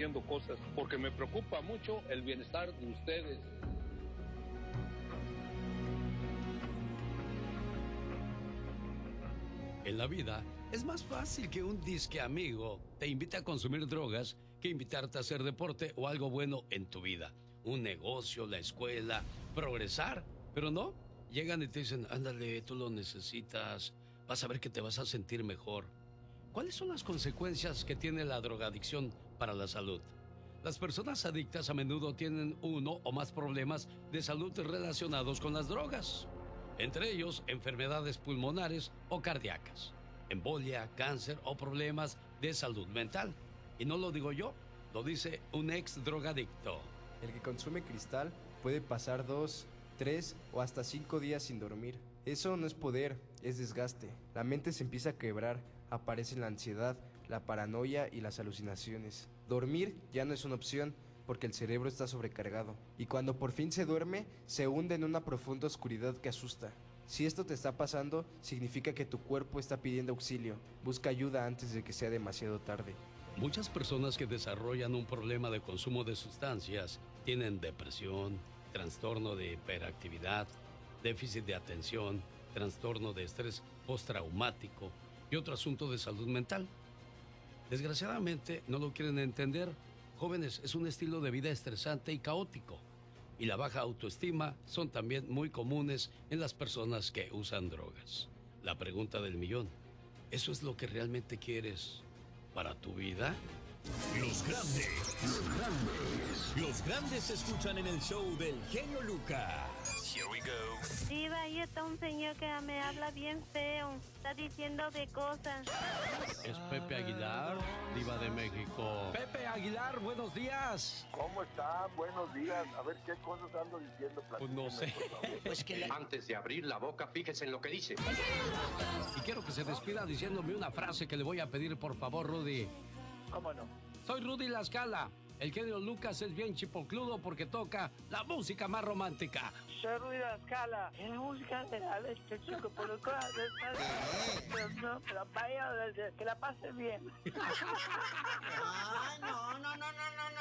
haciendo cosas, porque me preocupa mucho el bienestar de ustedes. En la vida es más fácil que un disque amigo te invite a consumir drogas que invitarte a hacer deporte o algo bueno en tu vida. Un negocio, la escuela, progresar. Pero no, llegan y te dicen, ándale, tú lo necesitas, vas a ver que te vas a sentir mejor. ¿Cuáles son las consecuencias que tiene la drogadicción para la salud? Las personas adictas a menudo tienen uno o más problemas de salud relacionados con las drogas. Entre ellos, enfermedades pulmonares o cardíacas, embolia, cáncer o problemas de salud mental. Y no lo digo yo, lo dice un ex drogadicto. El que consume cristal puede pasar 2, 3 o hasta 5 días sin dormir. Eso no es poder, es desgaste. La mente se empieza a quebrar, aparecen la ansiedad, la paranoia y las alucinaciones. Dormir ya no es una opción porque el cerebro está sobrecargado. Y cuando por fin se duerme, se hunde en una profunda oscuridad que asusta. Si esto te está pasando, significa que tu cuerpo está pidiendo auxilio. Busca ayuda antes de que sea demasiado tarde. Muchas personas que desarrollan un problema de consumo de sustancias tienen depresión, trastorno de hiperactividad, déficit de atención, trastorno de estrés postraumático y otro asunto de salud mental. Desgraciadamente no lo quieren entender. Jóvenes, es un estilo de vida estresante y caótico. Y la baja autoestima son también muy comunes en las personas que usan drogas. La pregunta del millón, ¿eso es lo que realmente quieres para tu vida? Los grandes se escuchan en el show del genio Lucas. Here we go. Diva, ahí está un señor que me habla bien feo. Está diciendo de cosas. Es Pepe Aguilar, Diva de México. Pepe Aguilar, buenos días. ¿Cómo está? Buenos días. A ver qué cosas ando diciendo. Pues no sé. Pues que antes de abrir la boca, fíjese en lo que dice. Y quiero que se despida diciéndome una frase que le voy a pedir, por favor, Rudy. ¿Cómo no? Soy Rudy La Scala. El genio Lucas es bien chipocludo porque toca la música más romántica. Soy Rudy La Scala. Es música de este chico, por lo cual no, pero vaya, que la pase bien. Ay, no.